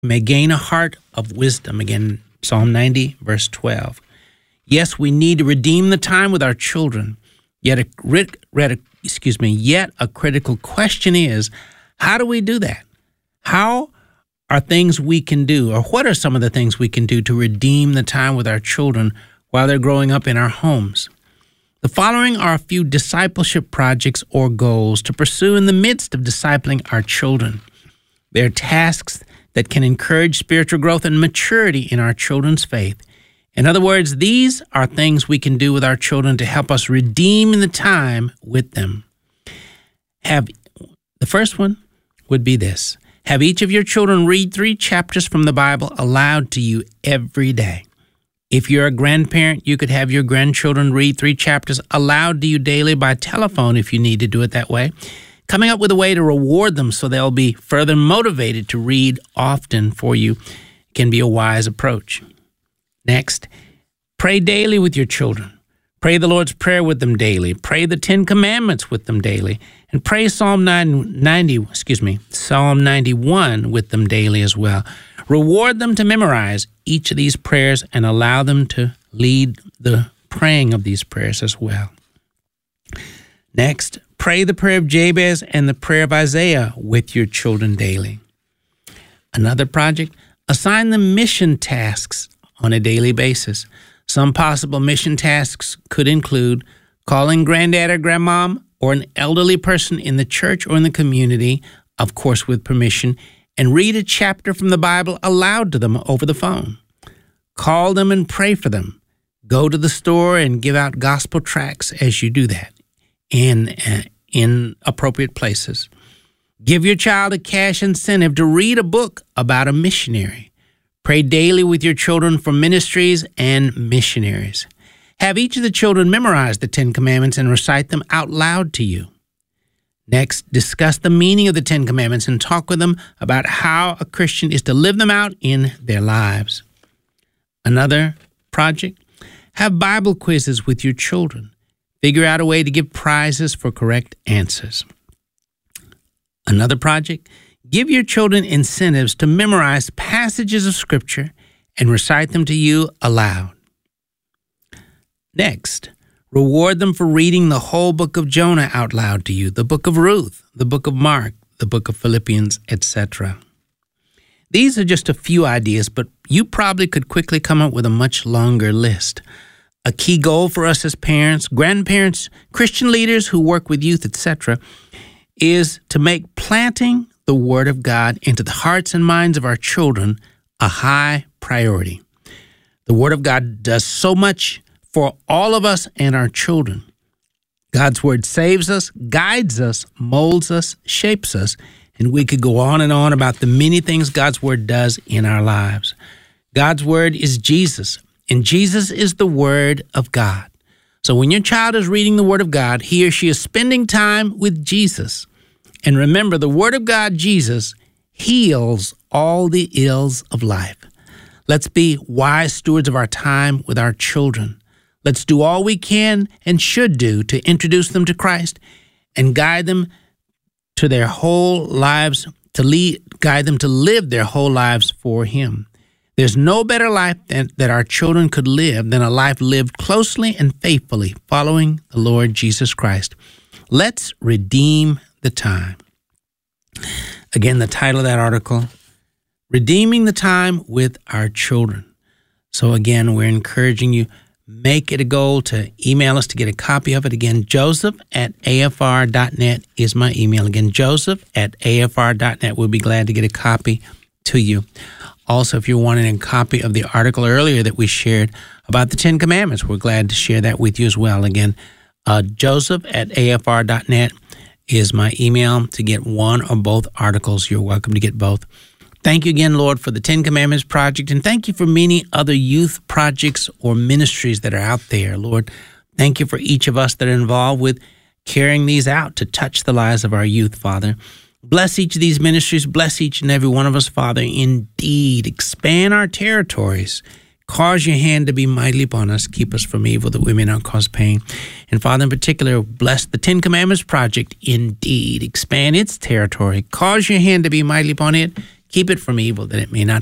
may gain a heart of wisdom. Again, Psalm 90, verse 12. Yes, we need to redeem the time with our children. Yet a critical question is, how do we do that? How are things we can do, or what are some of the things we can do to redeem the time with our children while they're growing up in our homes? The following are a few discipleship projects or goals to pursue in the midst of discipling our children. They're tasks that can encourage spiritual growth and maturity in our children's faith. In other words, these are things we can do with our children to help us redeem the time with them. The first one would be this. Have each of your children read 3 chapters from the Bible aloud to you every day. If you're a grandparent, you could have your grandchildren read 3 chapters aloud to you daily by telephone if you need to do it that way. Coming up with a way to reward them so they'll be further motivated to read often for you can be a wise approach. Next, pray daily with your children. Pray the Lord's Prayer with them daily. Pray the 10 Commandments with them daily. And pray Psalm 91 with them daily as well. Reward them to memorize each of these prayers and allow them to lead the praying of these prayers as well. Next, pray the prayer of Jabez and the prayer of Isaiah with your children daily. Another project, assign them mission tasks on a daily basis. Some possible mission tasks could include calling granddad or grandmom or an elderly person in the church or in the community, of course with permission, and read a chapter from the Bible aloud to them over the phone. Call them and pray for them. Go to the store and give out gospel tracts as you do that in appropriate places. Give your child a cash incentive to read a book about a missionary. Pray daily with your children for ministries and missionaries. Have each of the children memorize the 10 Commandments and recite them out loud to you. Next, discuss the meaning of the 10 Commandments and talk with them about how a Christian is to live them out in their lives. Another project, have Bible quizzes with your children. Figure out a way to give prizes for correct answers. Another project, give your children incentives to memorize passages of Scripture and recite them to you aloud. Next, reward them for reading the whole book of Jonah out loud to you, the book of Ruth, the book of Mark, the book of Philippians, etc. These are just a few ideas, but you probably could quickly come up with a much longer list. A key goal for us as parents, grandparents, Christian leaders who work with youth, etc., is to make planting the Word of God into the hearts and minds of our children a high priority. The Word of God does so much for all of us and our children. God's Word saves us, guides us, molds us, shapes us, and we could go on and on about the many things God's Word does in our lives. God's Word is Jesus, and Jesus is the Word of God. So when your child is reading the Word of God, he or she is spending time with Jesus. And remember, the Word of God, Jesus, heals all the ills of life. Let's be wise stewards of our time with our children. Let's do all we can and should do to introduce them to Christ and guide them to their whole lives, guide them to live their whole lives for Him. There's no better life that our children could live than a life lived closely and faithfully following the Lord Jesus Christ. Let's redeem the time. Again, the title of that article, Redeeming the Time with Our Children. So again, we're encouraging you, make it a goal to email us to get a copy of it. Again, joseph@afr.net is my email. Again, joseph@afr.net. We'll be glad to get a copy to you. Also, if you're wanting a copy of the article earlier that we shared about the 10 Commandments, we're glad to share that with you as well. Again, joseph@afr.net is my email to get one or both articles. You're welcome to get both. Thank you again, Lord, for the 10 Commandments Project, and thank you for many other youth projects or ministries that are out there. Lord, thank you for each of us that are involved with carrying these out to touch the lives of our youth, Father. Bless each of these ministries. Bless each and every one of us, Father. Indeed, expand our territories. Cause your hand to be mightily upon us. Keep us from evil that we may not cause pain. And Father, in particular, bless the 10 Commandments Project. Indeed, expand its territory. Cause your hand to be mightily upon it. Keep it from evil, that it may not